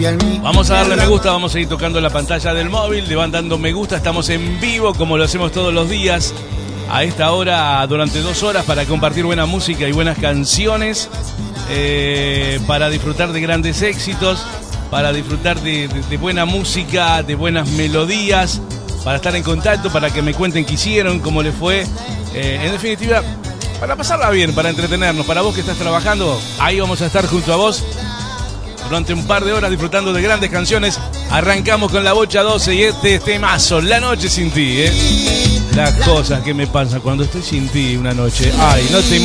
Vamos a darle me gusta, vamos a ir tocando la pantalla del móvil, le van dando me gusta, estamos en vivo como lo hacemos todos los días, a esta hora, durante 2 horas, para compartir buena música y buenas canciones, para disfrutar de grandes éxitos, para disfrutar de buena música, de buenas melodías, para estar en contacto, para que me cuenten qué hicieron, cómo les fue, en definitiva, para pasarla bien, para entretenernos, para vos que estás trabajando, ahí vamos a estar junto a vos durante un par de horas disfrutando de grandes canciones. Arrancamos con la Bocha 12 y este temazo, La Noche Sin Ti, Las cosas que me pasan cuando estoy sin ti una noche. Ay, no te